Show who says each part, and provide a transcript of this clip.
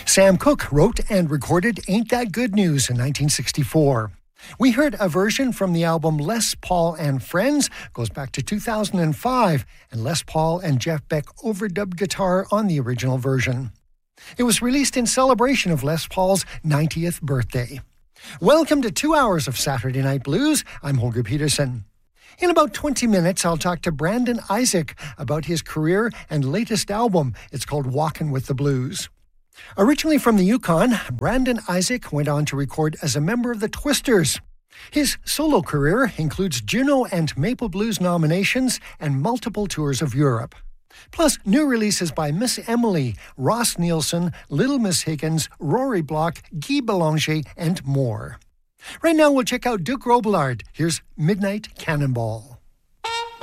Speaker 1: Sam Cooke wrote and recorded Ain't That Good News in 1964. We heard a version from the album Les Paul and Friends, goes back to 2005, and Les Paul and Jeff Beck overdubbed guitar on the original version. It was released in celebration of Les Paul's 90th birthday. Welcome to 2 hours of Saturday Night Blues. I'm Holger Peterson. In about 20 minutes, I'll talk to Brandon Isaac about his career and latest album. It's called Walkin' with the Blues. Originally from the Yukon, Brandon Isaac went on to record as a member of the Twisters. His solo career includes Juno and Maple Blues nominations and multiple tours of Europe. Plus, new releases by Miss Emily, Ross Nielsen, Little Miss Higgins, Rory Block, Guy Belanger, and more. Right now, we'll check out Duke Robillard. Here's Midnight Cannonball.